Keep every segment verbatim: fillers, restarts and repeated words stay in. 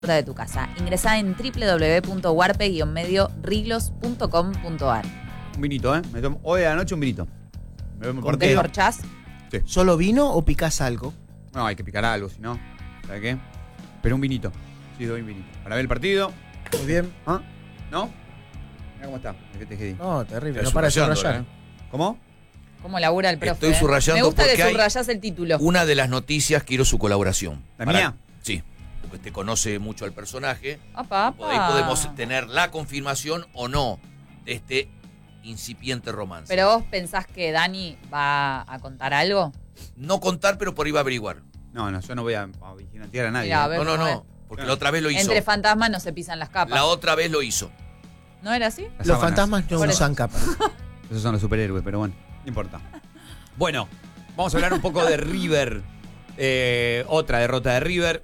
de tu casa. Ingresá en doble u doble u doble u punto warpe guion medio riglos punto com punto ar. Un vinito, ¿eh? Me tomo hoy a la noche un vinito. Me veo mi ¿Con qué partido. corchás? Sí. ¿Solo vino o picás algo? No, hay que picar algo, si no. ¿Sabes qué? Pero un vinito. Sí, doy un vinito. Para ver el partido. Muy bien. ¿Ah? ¿No? Mira cómo está. El que te dije. No, terrible. Está No para de subrayando, subrayar. ¿eh? ¿Cómo? ¿Cómo labura el profe? Estoy eh? subrayando Me gusta porque que hay subrayás el título. Una de las noticias quiero su colaboración. ¿La Para- mía? Sí, porque te conoce mucho al personaje. Apa, apa. Ahí podemos tener la confirmación o no de este incipiente romance. Pero vos pensás que Dani va a contar algo. No contar, pero por ahí va a averiguar. No, no, yo no voy a, a vigilantear a nadie. Mirá, a ¿eh? ver. No, no, cómo no, porque la otra vez lo hizo. Entre fantasmas no se pisan las capas. La otra vez lo hizo. ¿No era así? Las Los sábanas. fantasmas no Por eso. usan capas. Esos son los superhéroes, pero bueno, no importa. Bueno, vamos a hablar un poco de River. Eh, otra derrota de River.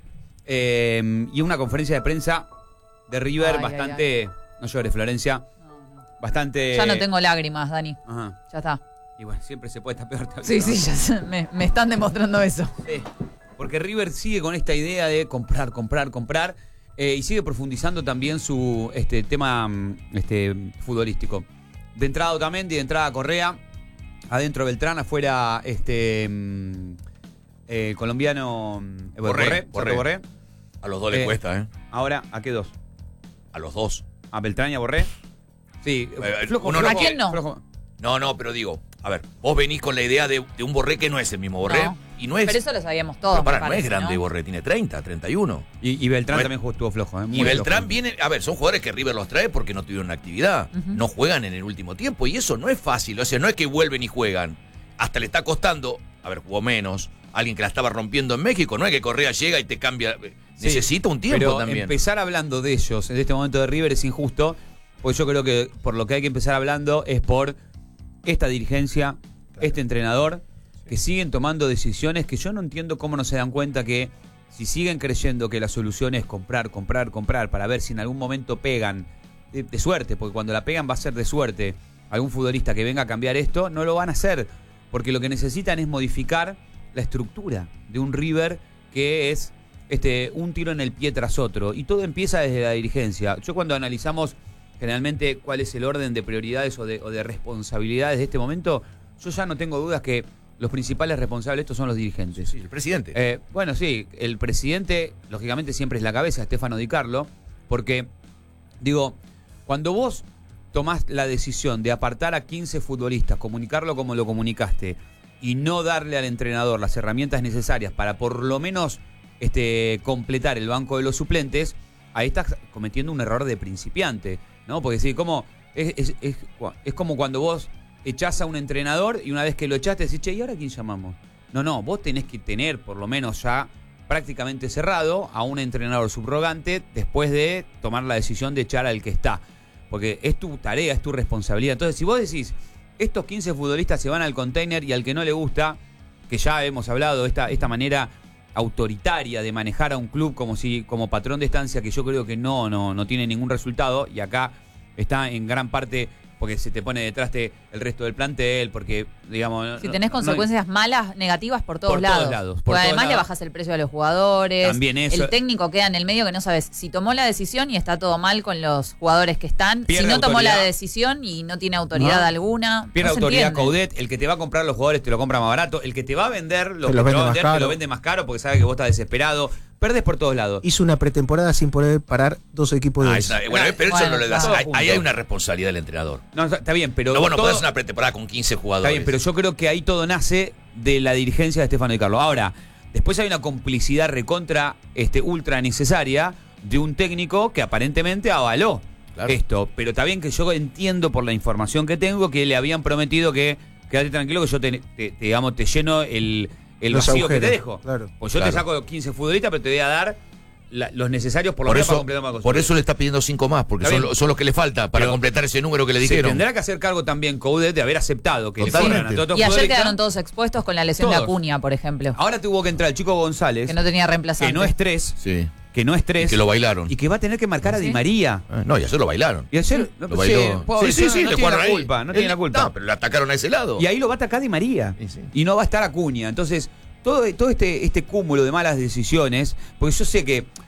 Eh, y una conferencia de prensa de River Ay, bastante... No llores, Florencia. No, no. Bastante... Ya no tengo lágrimas, Dani. Ajá. Ya está. Y bueno, siempre se puede estar peor. también, Sí, ¿no? sí, ya sé. Me, me están demostrando eso. Sí, porque River sigue con esta idea de comprar, comprar, comprar eh, y sigue profundizando también su este tema mm, este futbolístico. De entrada Otamendi, de entrada Correa, adentro Beltrán, afuera este mm, eh, colombiano mm, Borré, Borré, Borré, Borré. Borré. A los dos Eh, le cuesta, ¿eh? Ahora, ¿a qué dos? A los dos. ¿A Beltrán y a Borré? Sí, Eh, flojo, uno flojo, no ¿A quién no? flojo. No, no, pero digo, a ver, vos venís con la idea de, de un Borré que no es el mismo Borré. No. Y no es. Pero eso lo sabíamos todos. pero para, me no es parece, grande ¿no? Borré, tiene treinta, treinta y uno. Y, y Beltrán No es- también jugó- estuvo flojo. eh, muy Y Beltrán flojo. viene, a ver, son jugadores que River los trae porque no tuvieron actividad, Ujú. no juegan en el último tiempo y eso no es fácil, o sea, no es que vuelven y juegan, hasta le está costando, a ver, jugó menos, alguien que la estaba rompiendo en México, no es que Correa llega y te cambia, Sí, necesita un tiempo pero también. empezar hablando de ellos en este momento de River es injusto, porque yo creo que por lo que hay que empezar hablando es por esta dirigencia, este entrenador, que siguen tomando decisiones que yo no entiendo cómo no se dan cuenta que si siguen creyendo que la solución es comprar, comprar, comprar, para ver si en algún momento pegan, de, de suerte, porque cuando la pegan va a ser de suerte, algún futbolista que venga a cambiar esto, no lo van a hacer, porque lo que necesitan es modificar la estructura de un River que es este un tiro en el pie tras otro, y todo empieza desde la dirigencia. Yo cuando analizamos generalmente cuál es el orden de prioridades o de, o de responsabilidades de este momento, yo ya no tengo dudas que los principales responsables de esto son los dirigentes. Sí, el presidente. Eh, bueno, sí, el presidente, lógicamente, siempre es la cabeza, Stefano Di Carlo, porque, digo, cuando vos tomás la decisión de apartar a quince futbolistas, comunicarlo como lo comunicaste, y no darle al entrenador las herramientas necesarias para por lo menos este, completar el banco de los suplentes, ahí estás cometiendo un error de principiante, ¿no? Porque sí, como, es, es, es, es como cuando vos echás a un entrenador y una vez que lo echaste decís, che, ¿y ahora quién llamamos? No, no, vos tenés que tener por lo menos ya prácticamente cerrado a un entrenador subrogante después de tomar la decisión de echar al que está. Porque es tu tarea, es tu responsabilidad. Entonces, si vos decís, estos quince futbolistas se van al container y al que no le gusta, que ya hemos hablado, esta, esta manera autoritaria de manejar a un club como si como patrón de estancia, que yo creo que no, no, no tiene ningún resultado, y acá está en gran parte porque se te pone detrás de el resto del plantel, porque, digamos... Si no- tenés no- consecuencias malas, negativas por todos Por todos lados. lados, por Porque todos además le lados. bajas el precio a los jugadores. También eso. El técnico queda en el medio que no sabes si tomó la decisión y está todo mal con los jugadores que están. Pierde si no tomó autoridad. la decisión y no tiene autoridad No. alguna. Pierde no se autoridad entiende. Coudet, el que te va a comprar los jugadores te lo compra más barato, el que te va a vender lo Te que lo te vende va a más vender te caro. lo vende más caro porque sabe que vos estás desesperado. Perdés por todos lados. Hizo una pretemporada sin poder parar dos equipos de Ah, eso. esa- bueno, pero eso Bueno, no le das. todo Ahí, junto. ahí hay una responsabilidad del entrenador. No, está está bien, pero No, bueno, todo- podés una pretemporada con quince jugadores. está bien, pero yo creo que ahí todo nace de la dirigencia de Stefano Di Carlo. Ahora, después hay una complicidad recontra este ultra necesaria de un técnico que aparentemente avaló Claro. esto, pero está bien que yo entiendo por la información que tengo que le habían prometido que quédate tranquilo que yo te, te- te, digamos, te lleno el, el Los vacío que agujeros, te dejo. claro. Pues yo Claro. te saco quince futbolistas, pero te voy a dar la- los necesarios por lo Por menos para eso, completar más por eso le está pidiendo cinco más, porque Está son, bien. lo- son los que le falta para Pero completar ese número que le Se dijeron. tendrá que hacer cargo también Coudet de haber aceptado que Totalmente. le corran a todos estos Y ayer futbolistas. quedaron todos expuestos con la lesión de Todos. Acuña, por ejemplo. Ahora tuvo que entrar el chico González, Que no tenía reemplazante. que no es tres, Sí. que no es tres, Y que lo bailaron. y que va a tener que marcar a ¿Sí? Di María. Ah, no, y ayer lo bailaron. Y ayer no, Lo sí, bailó. pobre, sí, sí, sí, no le tiene jugaron la ahí. culpa, no Él- tiene la culpa. No, pero le atacaron a ese lado. Y ahí lo va a atacar Di María. Sí, sí. Y no va a estar Acuña. Entonces, todo, todo este, este cúmulo de malas decisiones, porque yo sé que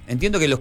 entiendo que los